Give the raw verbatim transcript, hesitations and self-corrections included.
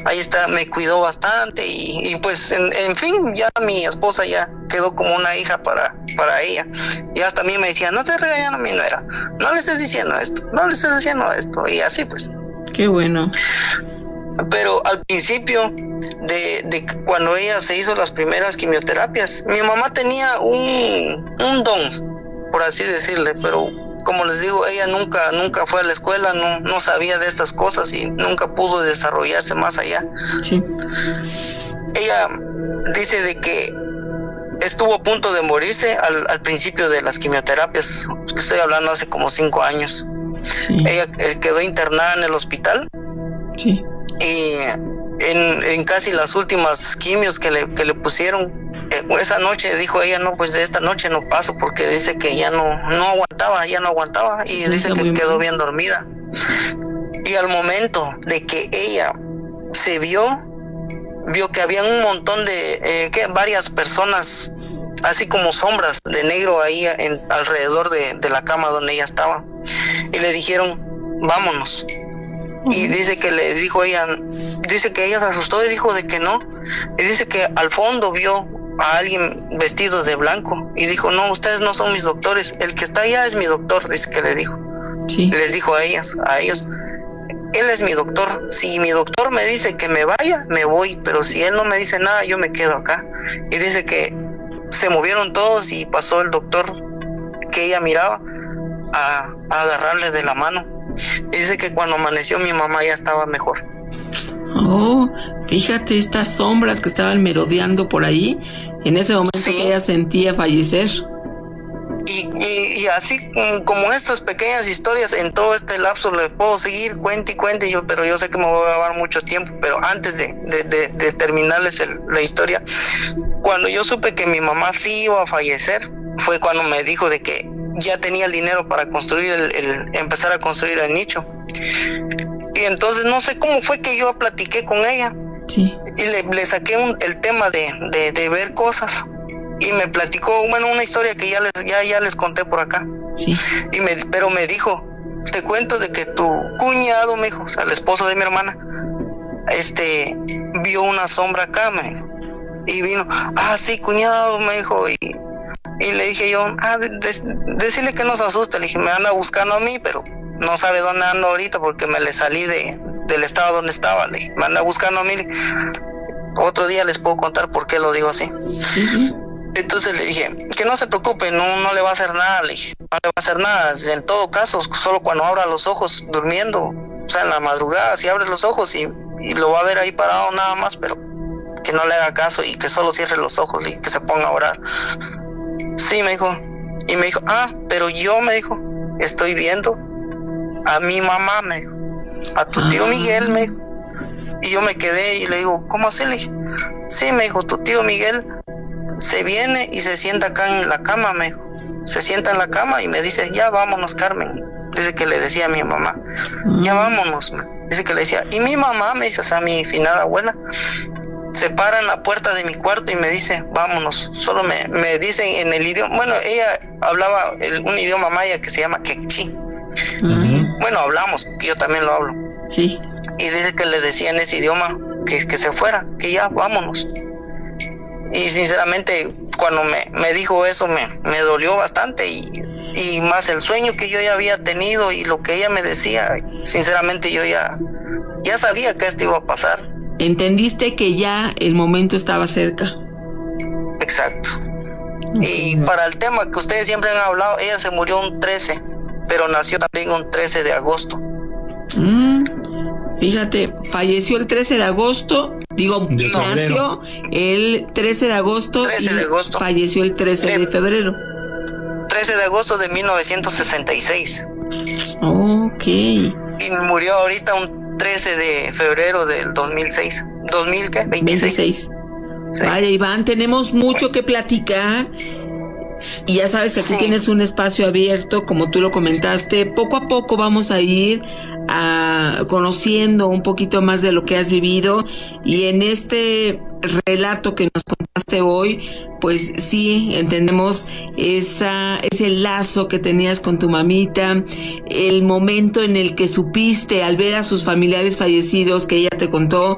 ahí está, me cuidó bastante y, y pues en, en fin, ya mi esposa ya quedó como una hija para, para ella. Y hasta a mí me decía, no te regañan a mi nuera, no le estés diciendo esto, no le estés diciendo esto, y así pues. Qué bueno. Pero al principio de, de cuando ella se hizo las primeras quimioterapias, mi mamá tenía un, un don, por así decirle, pero como les digo, ella nunca nunca fue a la escuela, no, no sabía de estas cosas y nunca pudo desarrollarse más allá. Sí. Ella dice de que estuvo a punto de morirse al, al principio de las quimioterapias, estoy hablando hace como cinco años. Sí. Ella eh, quedó internada en el hospital. Sí. Y en, en casi las últimas quimios que le, que le pusieron, eh, esa noche dijo ella, no, pues de esta noche no paso, porque dice que ya no, no aguantaba, ya no aguantaba, y sí, dice que quedó bien dormida. Y al momento de que ella se vio, vio que había un montón de, eh, que varias personas, así como sombras de negro ahí en, alrededor de, de la cama donde ella estaba, y le dijeron, vámonos. Y dice que le dijo ella, dice que ella se asustó y dijo de que no, y dice que al fondo vio a alguien vestido de blanco y dijo, no, ustedes no son mis doctores, el que está allá es mi doctor, dice que le dijo. Sí. Les dijo a ellas, a ellos, él es mi doctor, si mi doctor me dice que me vaya, me voy, pero si él no me dice nada, yo me quedo acá. Y dice que se movieron todos y pasó el doctor que ella miraba a, a agarrarle de la mano. Dice que cuando amaneció mi mamá ya estaba mejor. Oh, fíjate estas sombras que estaban merodeando por ahí, en ese momento sí. Que ella sentía fallecer. Y, y, y así como estas pequeñas historias, en todo este lapso le puedo seguir, cuente y cuente, yo, pero yo sé que me voy a llevar mucho tiempo, pero antes de, de, de, de terminarles el, la historia, cuando yo supe que mi mamá sí iba a fallecer, fue cuando me dijo de que ya tenía el dinero para construir el, el empezar a construir el nicho. Y entonces no sé cómo fue que yo platiqué con ella. Sí. Y le, le saqué un, el tema de, de, de ver cosas. Y me platicó, bueno, una historia que ya les, ya, ya les conté por acá. Sí. Y me, pero me dijo, te cuento de que tu cuñado, me dijo, o sea, el esposo de mi hermana, este, vio una sombra acá, me dijo. Y vino, ah, sí, cuñado, me dijo, y Y le dije yo, ah, de, de, decirle que no se asuste. Le dije, me anda buscando a mí, pero no sabe dónde ando ahorita porque me le salí de, del estado donde estaba. Le dije, me anda buscando a mí. Otro día les puedo contar por qué lo digo así. Sí, sí. Entonces le dije, que no se preocupe, no, no le va a hacer nada. Le dije, no le va a hacer nada. En todo caso, solo cuando abra los ojos durmiendo, o sea, en la madrugada, si abre los ojos y, y lo va a ver ahí parado nada más, pero que no le haga caso y que solo cierre los ojos y que se ponga a orar. Sí, me dijo, y me dijo, ah, pero yo, me dijo, estoy viendo a mi mamá, me dijo, a tu tío Miguel, me dijo. Y yo me quedé y le digo, ¿cómo así? Le dije, sí, me dijo, tu tío Miguel se viene y se sienta acá en la cama, me dijo, se sienta en la cama y me dice, ya vámonos, Carmen. Dice que le decía a mi mamá, ya vámonos, me. Dice que le decía, y mi mamá, me dice, o sea, mi finada abuela, se para en la puerta de mi cuarto y me dice, vámonos. Solo me, me dicen en el idioma, bueno, ella hablaba el, un idioma maya que se llama quechí. Uh-huh. Bueno, hablamos, que yo también lo hablo. Sí. Y dice que le decía en ese idioma que, que se fuera, que ya, vámonos. Y sinceramente, cuando me, me dijo eso, me, me dolió bastante, y, y más el sueño que yo ya había tenido y lo que ella me decía, sinceramente yo ya, ya sabía que esto iba a pasar. ¿Entendiste que ya el momento estaba cerca? Exacto. Okay. Y para el tema que ustedes siempre han hablado, ella se murió un trece, pero nació también un trece de agosto. Mm, fíjate, falleció el trece de agosto, digo, de nació el trece de agosto, trece de agosto. Falleció el trece de, de febrero. trece de agosto de mil novecientos sesenta y seis. Ok. Y murió ahorita un trece de febrero del dos mil seis. ¿dos mil qué? veintiséis. veintiséis. Sí. Vale, Iván, tenemos mucho que platicar. Y ya sabes que aquí sí. Tienes un espacio abierto, como tú lo comentaste. Poco a poco vamos a ir a, conociendo un poquito más de lo que has vivido. Y en este relato que nos contaste hoy, pues sí, entendemos esa, ese lazo que tenías con tu mamita, el momento en el que supiste al ver a sus familiares fallecidos, que ella te contó,